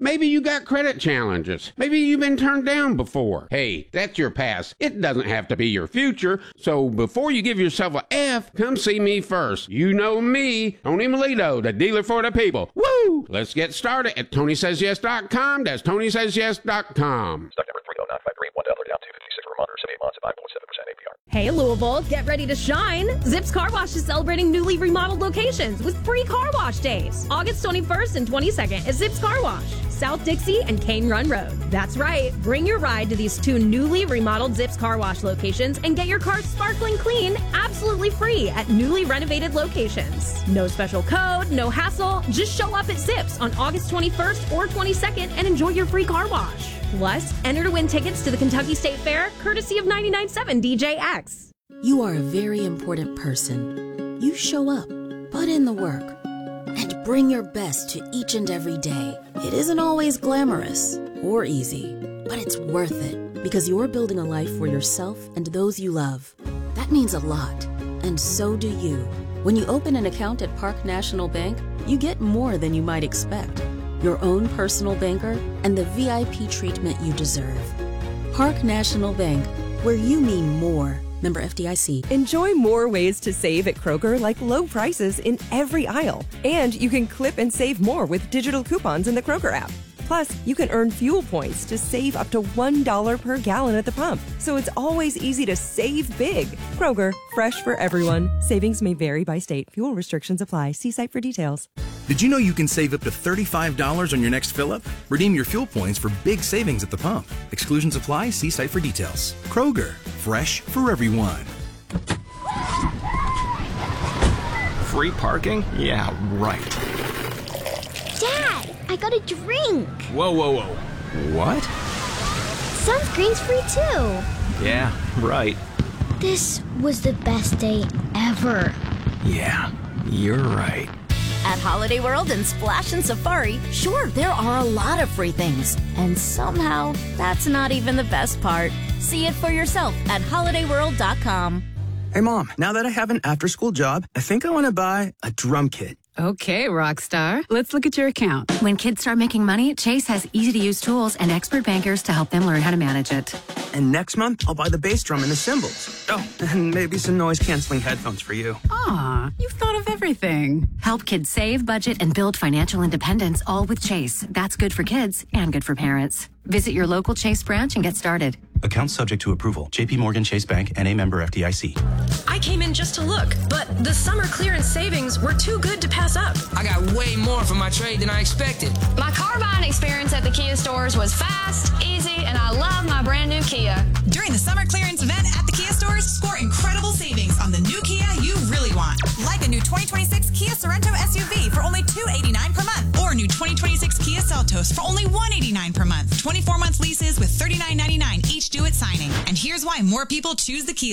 Maybe you got credit challenges. Maybe you've been turned down before. Hey, that's your past. It doesn't have to be your future. So before you give yourself a F, come see me first. You know me, Tony Melito, the dealer for the people. Woo! Let's get started at TonySaysYes.com. That's TonySaysYes.com. Stock number 30953, $1 down, 256 per month, or 78 months at 9.7% APR. Hey Louisville, get ready to shine. Zips Car Wash is celebrating newly remodeled locations with free car wash days. August 21st and 22nd at Zips Car Wash, South Dixie and Cane Run Road. That's right, bring your ride to these two newly remodeled Zips Car Wash locations and get your car sparkling clean absolutely free at newly renovated locations. No special code, no hassle, just show up at Zips on August 21st or 22nd and enjoy your free car wash. Plus, enter to win tickets to the Kentucky State Fair, courtesy of 99.7 DJX. You are a very important person. You show up, put in the work, and bring your best to each and every day. It isn't always glamorous or easy, but it's worth it because you're building a life for yourself and those you love. That means a lot, and so do you. When you open an account at Park National Bank, you get more than you might expect. Your own personal banker, and the VIP treatment you deserve. Park National Bank, where you mean more. Member FDIC. Enjoy more ways to save at Kroger, like low prices in every aisle. And you can clip and save more with digital coupons in the Kroger app. Plus, you can earn fuel points to save up to $1 per gallon at the pump. So it's always easy to save big. Kroger, fresh for everyone. Savings may vary by state. Fuel restrictions apply. See site for details. Did you know you can save up to $35 on your next fill-up? Redeem your fuel points for big savings at the pump. Exclusions apply. See site for details. Kroger, fresh for everyone. Free parking? Yeah, right. Dad, I got a drink. Whoa, whoa, whoa. What? Sunscreen's free too. Yeah, right. This was the best day ever. Yeah, you're right. At Holiday World and Splash and Safari, sure, there are a lot of free things. And somehow, that's not even the best part. See it for yourself at holidayworld.com. Hey, Mom, now that I have an after-school job, I think I want to buy a drum kit. Okay, Rockstar. Let's look at your account. When kids start making money, Chase has easy-to-use tools and expert bankers to help them learn how to manage it. And next month, I'll buy the bass drum and the cymbals. Oh, and maybe some noise-canceling headphones for you. Aw, you've thought of everything. Help kids save, budget, and build financial independence, all with Chase. That's good for kids and good for parents. Visit your local Chase branch and get started. Account subject to approval. JP Morgan Chase Bank, N.A. member FDIC. I came in just to look, but the summer clearance savings were too good to pass up. I got way more for my trade than I expected. My car buying experience at the Kia stores was fast, easy, and I love my brand new Kia. During the summer clearance event at the Kia stores, score incredible savings on the new Kia you really want. Like a new 2026 Kia Sorento SUV for only $289 per month, or a new 2026 Kia Seltos for only $189 per month. 24-month leases with $39.99 each due at signing. And here's why more people choose the Kia